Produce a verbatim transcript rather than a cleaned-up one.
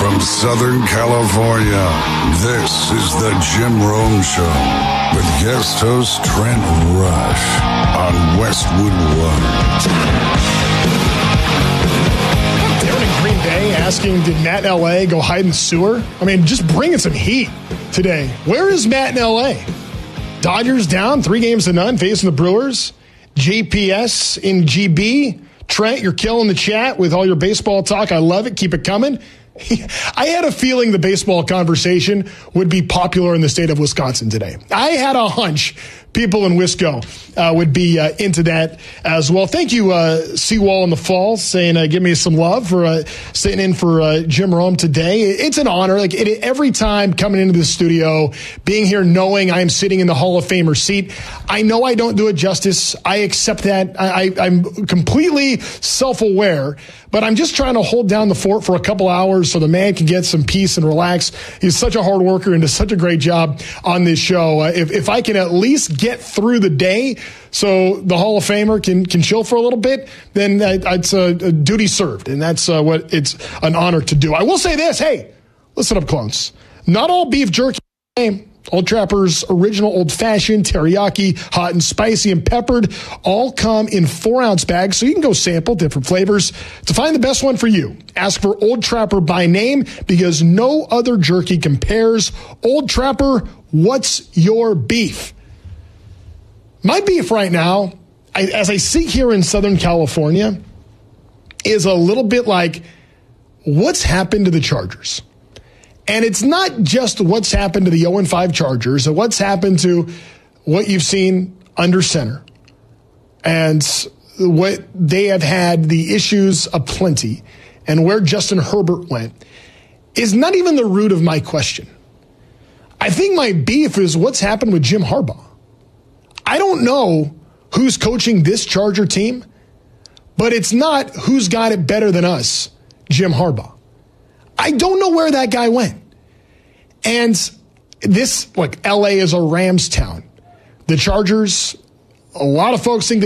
From Southern California, this is the Jim Rome Show with guest host Trent Rush on Westwood One. Darren in Green Bay asking, did Matt in L A go hide in the sewer? I mean, just bringing some heat today. Where is Matt in L A? Dodgers down three games to none, facing the Brewers. J P S in G B. Trent, you're killing the chat with all your baseball talk. I love it. Keep it coming. I had a feeling the baseball conversation would be popular in the state of Wisconsin today. I had a hunch people in Wisco uh, would be uh, into that as well. Thank you, uh, Seawall in the Fall, saying uh, give me some love for uh, sitting in for uh, Jim Rome today. It's an honor. Like it, every time coming into the studio, being here, knowing I'm sitting in the Hall of Famer seat. I know I don't do it justice. I accept that. I, I, I'm completely self-aware, but I'm just trying to hold down the fort for a couple hours so the man can get some peace and relax. He's such a hard worker and does such a great job on this show. Uh, if, if I can at least get through the day so the Hall of Famer can, can chill for a little bit, then that, that's a, a duty served. And that's uh, what it's an honor to do. I will say this. Hey, listen up, clones. Not all beef jerky. Old Trapper's original old-fashioned, teriyaki, hot and spicy and peppered, all come in four-ounce bags, so you can go sample different flavors. To find the best one for you, ask for Old Trapper by name because no other jerky compares. Old Trapper, what's your beef? My beef right now, I, as I sit here in Southern California, is a little bit like what's happened to the Chargers. And it's not just what's happened to the oh and five Chargers and what's happened to what you've seen under center and what they have had the issues aplenty and where Justin Herbert went is not even the root of my question. I think my beef is what's happened with Jim Harbaugh. I don't know who's coaching this Charger team, but it's not who's got it better than us, Jim Harbaugh. I don't know where that guy went. And this, look, L A is a Rams town. The Chargers, a lot of folks think